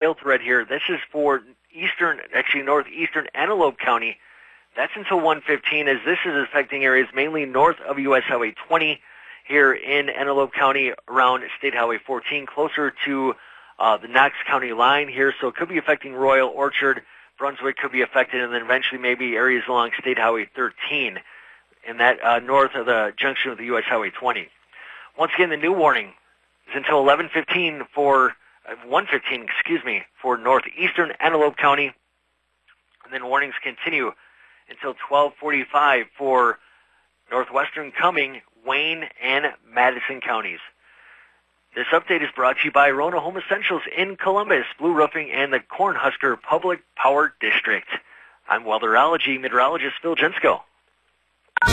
rail threat here. This is for northeastern Antelope County. That's until 1:15, as this is affecting areas mainly north of U.S. Highway 20 here in Antelope County around State Highway 14, closer to the Knox County line here. So it could be affecting Royal, Orchard, Brunswick could be affected, and then eventually maybe areas along State Highway 13 and that north of the junction with the U.S. Highway 20. Once again, the new warning is until 1:15 for northeastern Antelope County, and then warnings continue until 12:45 for northwestern Cumming, Wayne, and Madison counties. This update is brought to you by Rona Home Essentials in Columbus, Blue Roofing, and the Cornhusker Public Power District. I'm weatherology meteorologist Phil Jensko.